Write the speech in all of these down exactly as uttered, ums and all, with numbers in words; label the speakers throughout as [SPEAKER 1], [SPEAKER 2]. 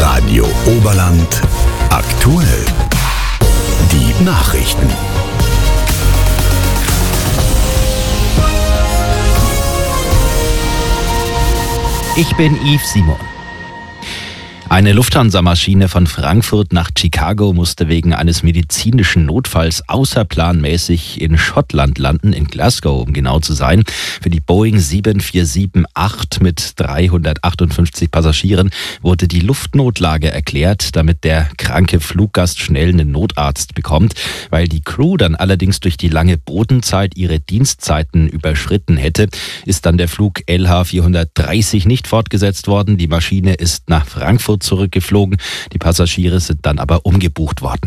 [SPEAKER 1] Radio Oberland aktuell. Die Nachrichten.
[SPEAKER 2] Ich bin Yves Simon. Eine Lufthansa-Maschine von Frankfurt nach Chicago musste wegen eines medizinischen Notfalls außerplanmäßig in Schottland landen, in Glasgow, um genau zu sein. Für die Boeing sieben vier sieben acht mit dreihundertachtundfünfzig Passagieren wurde die Luftnotlage erklärt, damit der kranke Fluggast schnell einen Notarzt bekommt. Weil die Crew dann allerdings durch die lange Bodenzeit ihre Dienstzeiten überschritten hätte, ist dann der Flug L H vierhundertdreißig nicht fortgesetzt worden. Die Maschine ist nach Frankfurt zurückgeflogen. Die Passagiere sind dann aber umgebucht worden.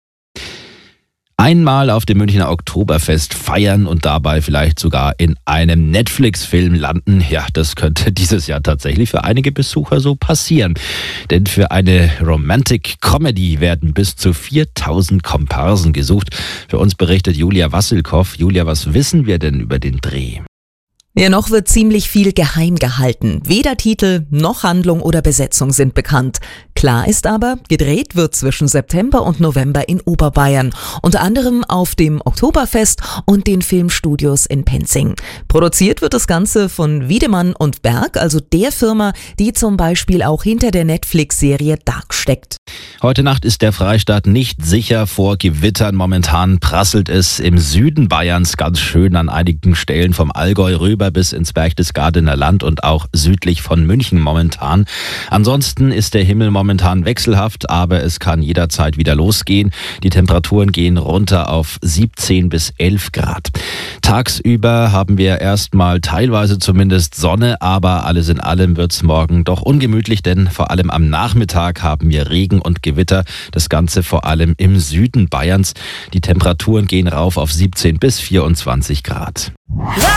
[SPEAKER 2] Einmal auf dem Münchner Oktoberfest feiern und dabei vielleicht sogar in einem Netflix-Film landen, ja, das könnte dieses Jahr tatsächlich für einige Besucher so passieren. Denn für eine Romantic Comedy werden bis zu viertausend Komparsen gesucht. Für uns berichtet Julia Wassilkow. Julia, was wissen wir denn über den Dreh?
[SPEAKER 3] Ja, noch wird ziemlich viel geheim gehalten. Weder Titel noch Handlung oder Besetzung sind bekannt. Klar ist aber, gedreht wird zwischen September und November in Oberbayern. Unter anderem auf dem Oktoberfest und den Filmstudios in Penzing. Produziert wird das Ganze von Wiedemann und Berg, also der Firma, die zum Beispiel auch hinter der Netflix-Serie Dark steckt.
[SPEAKER 2] Heute Nacht ist der Freistaat nicht sicher vor Gewittern. Momentan prasselt es im Süden Bayerns ganz schön an einigen Stellen vom Allgäu rüber bis ins Berchtesgadener Land und auch südlich von München momentan. Ansonsten ist der Himmel momentan wechselhaft, aber es kann jederzeit wieder losgehen. Die Temperaturen gehen runter auf siebzehn bis elf Grad. Tagsüber haben wir erstmal teilweise zumindest Sonne, aber alles in allem wird es morgen doch ungemütlich, denn vor allem am Nachmittag haben wir Regen und Gewitter. Das Ganze vor allem im Süden Bayerns. Die Temperaturen gehen rauf auf siebzehn bis vierundzwanzig Grad.